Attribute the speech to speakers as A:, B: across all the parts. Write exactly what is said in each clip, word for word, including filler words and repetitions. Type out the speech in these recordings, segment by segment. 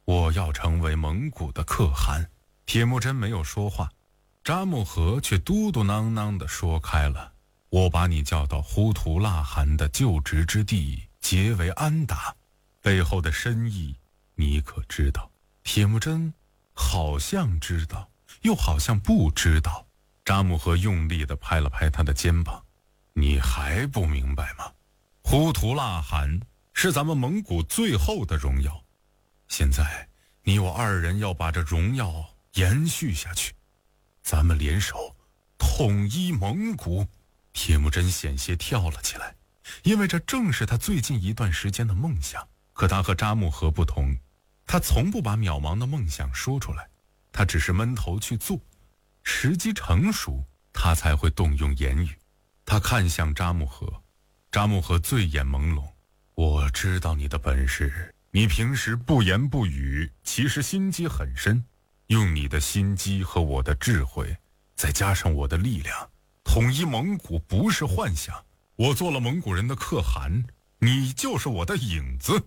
A: 我要成为蒙古的可汗。铁木真没有说话，扎木合却嘟嘟囔囔地说开了。我把你叫到呼图剌汗的就职之地，结为安达，背后的深意你可知道？铁木真好像知道，又好像不知道。扎木合用力地拍了拍他的肩膀，你还不明白吗？呼图剌汗是咱们蒙古最后的荣耀，现在你我二人要把这荣耀延续下去，咱们联手统一蒙古。铁木真险些跳了起来，因为这正是他最近一段时间的梦想。可他和扎木合不同，他从不把渺茫的梦想说出来，他只是闷头去做，时机成熟他才会动用言语。他看向扎木合，扎木合醉眼朦胧，我知道你的本事，你平时不言不语，其实心机很深，用你的心机和我的智慧，再加上我的力量，统一蒙古不是幻想。我做了蒙古人的可汗，你就是我的影子。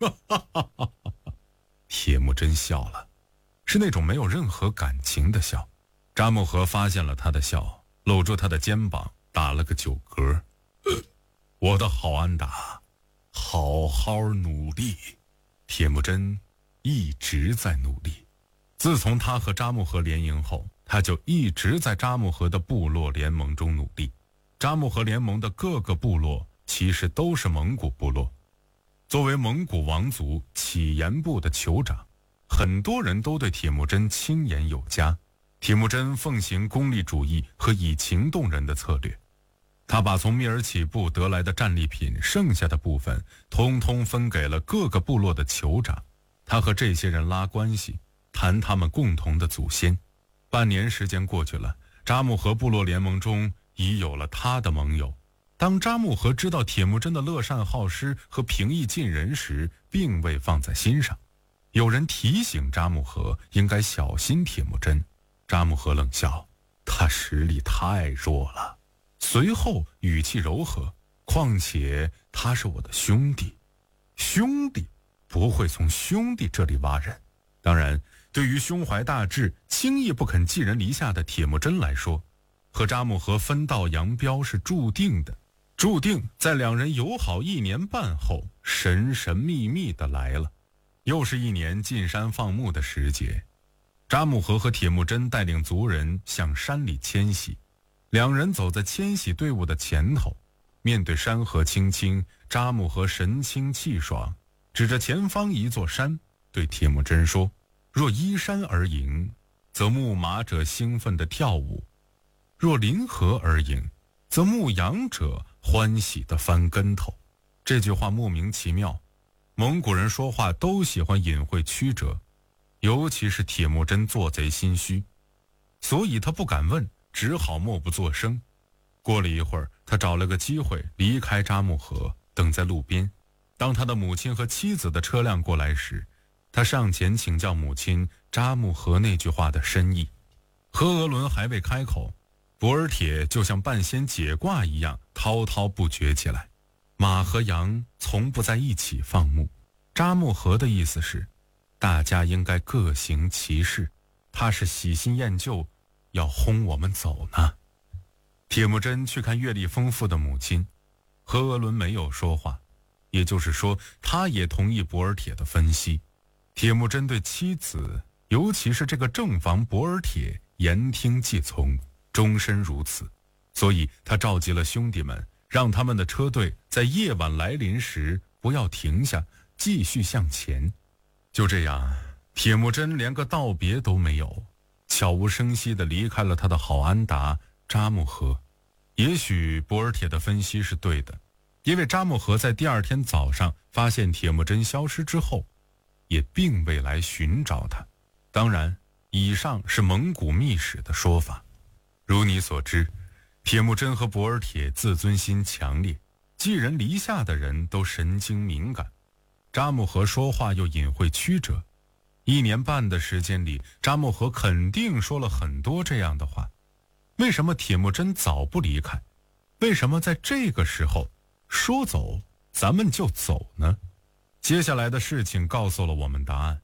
A: 铁木真笑了，是那种没有任何感情的笑。扎木合发现了他的笑，搂住他的肩膀打了个酒嗝。我的好安达，好好努力。铁木真一直在努力，自从他和扎木合联营后，他就一直在扎木合的部落联盟中努力。扎木合联盟的各个部落其实都是蒙古部落。作为蒙古王族乞颜部的酋长，很多人都对铁木真亲言有加。铁木真奉行功利主义和以情动人的策略，他把从密尔乞部得来的战利品剩下的部分通通分给了各个部落的酋长。他和这些人拉关系，谈他们共同的祖先。半年时间过去了，扎木合部落联盟中已有了他的盟友。当扎木合知道铁木真的乐善好施和平易近人时，并未放在心上。有人提醒扎木合应该小心铁木真，扎木合冷笑，他实力太弱了。随后语气柔和，况且他是我的兄弟，兄弟不会从兄弟这里挖人。当然，对于胸怀大志、轻易不肯寄人篱下的铁木真来说，和扎木合分道扬镳是注定的。注定在两人友好一年半后，神神秘秘地来了。又是一年进山放牧的时节，扎木合和铁木真带领族人向山里迁徙。两人走在迁徙队伍的前头，面对山河青青，扎木合神清气爽，指着前方一座山，对铁木真说：若依山而迎，则牧马者兴奋地跳舞；若临河而迎，则牧羊者欢喜地翻跟头。这句话莫名其妙，蒙古人说话都喜欢隐晦曲折，尤其是铁木真做贼心虚，所以他不敢问，只好默不作声。过了一会儿，他找了个机会离开扎木合，等在路边。当他的母亲和妻子的车辆过来时，他上前请教母亲扎木合那句话的深意。和额伦还未开口，博尔铁就像半仙解卦一样滔滔不绝起来。马和羊从不在一起放牧，扎木合的意思是大家应该各行其事，他是喜新厌旧，要轰我们走呢。铁木真去看阅历丰富的母亲，和额伦没有说话，也就是说他也同意博尔铁的分析。铁木真对妻子，尤其是这个正房博尔铁，言听计从，终身如此。所以他召集了兄弟们，让他们的车队在夜晚来临时不要停下，继续向前。就这样，铁木真连个道别都没有，悄无声息地离开了他的好安达扎木合。也许博尔铁的分析是对的，因为扎木合在第二天早上发现铁木真消失之后，也并未来寻找他。当然，以上是蒙古秘史的说法。如你所知，铁木真和博尔铁自尊心强烈，寄人篱下的人都神经敏感。扎木合说话又隐晦曲折，一年半的时间里，扎木合肯定说了很多这样的话。为什么铁木真早不离开？为什么在这个时候说走咱们就走呢？接下来的事情告诉了我们答案。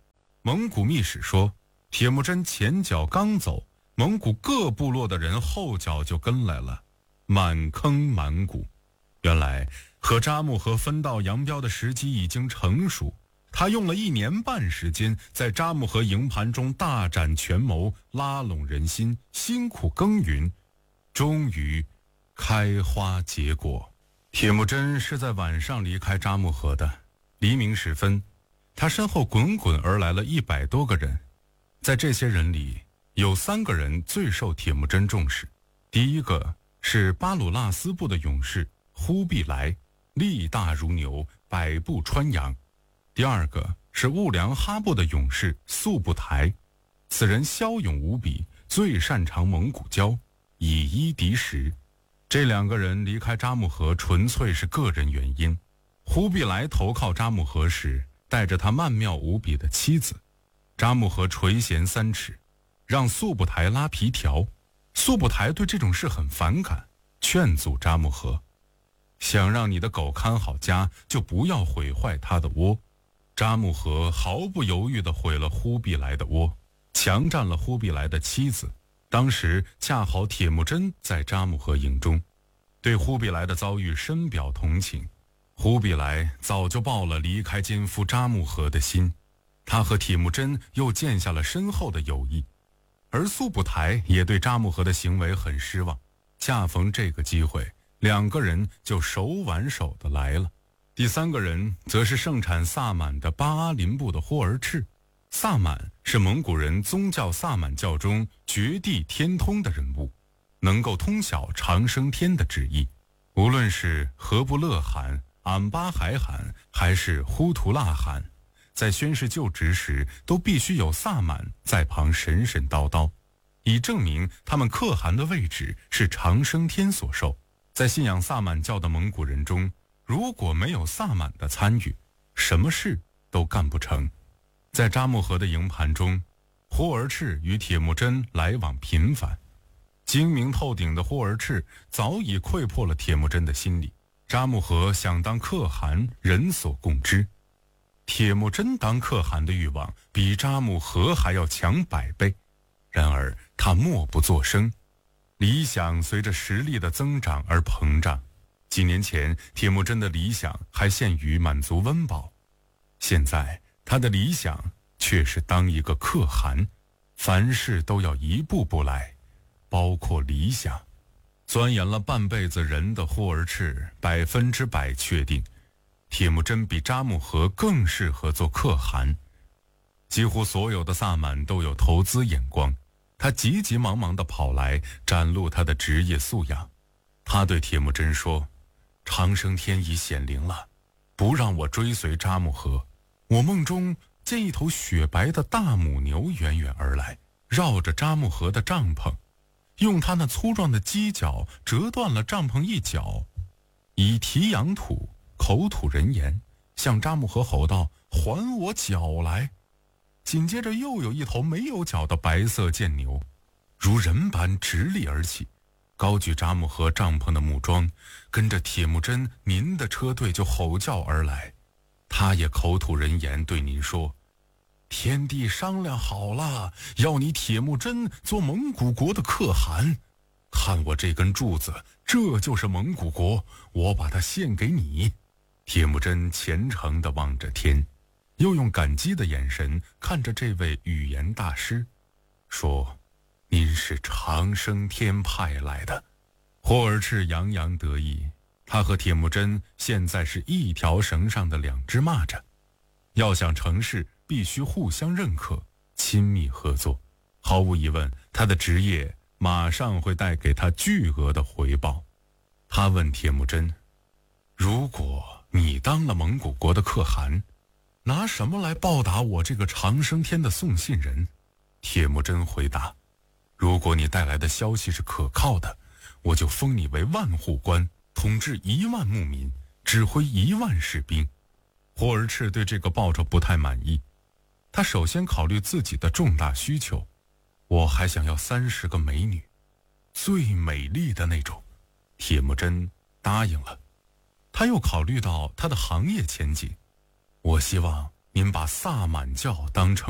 A: 蒙古秘史说，铁木真前脚刚走，蒙古各部落的人后脚就跟来了，满坑满谷。原来和扎木合分道扬镳的时机已经成熟，他用了一年半时间，在扎木合营盘中大展权谋，拉拢人心，辛苦耕耘，终于开花结果。铁木真是在晚上离开扎木合的，黎明时分，他身后滚滚而来了一百多个人。在这些人里，有三个人最受铁木真重视。第一个是巴鲁纳斯部的勇士忽必来，力大如牛，百步穿杨。第二个是兀良哈部的勇士速不台，此人骁勇无比，最擅长蒙古交，以一敌十。这两个人离开扎木合纯粹是个人原因。忽必来投靠扎木合时，带着他曼妙无比的妻子。扎木合垂涎三尺，让速不台拉皮条。速不台对这种事很反感，劝阻扎木合，想让你的狗看好家，就不要毁坏他的窝。扎木合毫不犹豫地毁了忽必来的窝，强占了忽必来的妻子。当时恰好铁木真在扎木合营中，对忽必来的遭遇深表同情。忽必来早就抱了离开奸夫扎木合的心，他和铁木真又建下了深厚的友谊。而速不台也对扎木合的行为很失望，恰逢这个机会，两个人就手挽手的来了。第三个人则是盛产萨满的巴阿林部的霍儿赤。萨满是蒙古人宗教萨满教中绝地天通的人物，能够通晓长生天的旨意。无论是何不勒汗、俺巴海汗还是呼图腊汗，在宣誓就职时都必须有萨满在旁神神叨叨，以证明他们可汗的位置是长生天所授。在信仰萨满教的蒙古人中，如果没有萨满的参与，什么事都干不成。在扎木合的营盘中，忽儿赤与铁木真来往频繁。精明透顶的忽儿赤早已窥破了铁木真的心理，扎木合想当可汗，人所共知。铁木真当可汗的欲望比扎木合还要强百倍，然而他默不作声。理想随着实力的增长而膨胀。几年前，铁木真的理想还限于满足温饱，现在他的理想却是当一个可汗，凡事都要一步步来，包括理想。钻研了半辈子人的忽儿赤百分之百确定，铁木真比扎木合更适合做可汗。几乎所有的萨满都有投资眼光，他急急忙忙地跑来展露他的职业素养。他对铁木真说，长生天已显灵了，不让我追随扎木合。我梦中见一头雪白的大母牛远远而来，绕着扎木合的帐篷，用他那粗壮的犄角折断了帐篷一角，以蹄扬土，口吐人言，向扎木合吼道，还我脚来。紧接着又有一头没有脚的白色贱牛，如人般直立而起，高举扎木合帐篷的木桩，跟着铁木真您的车队就吼叫而来。他也口吐人言对您说，天帝商量好了，要你铁木真做蒙古国的可汗。看我这根柱子，这就是蒙古国，我把它献给你。铁木真虔诚地望着天，又用感激的眼神看着这位语言大师，说，您是长生天派来的。霍尔赤洋洋得意，他和铁木真现在是一条绳上的两只蚂蚱，要想成事，必须互相认可，亲密合作。毫无疑问，他的职业马上会带给他巨额的回报。他问铁木真，如果你当了蒙古国的可汗，拿什么来报答我这个长生天的送信人？铁木真回答，如果你带来的消息是可靠的，我就封你为万户官，统治一万牧民，指挥一万士兵。霍儿赤对这个报酬不太满意，他首先考虑自己的重大需求，我还想要三十个美女，最美丽的那种。铁木真答应了。他又考虑到他的行业前景，我希望您把萨满教当成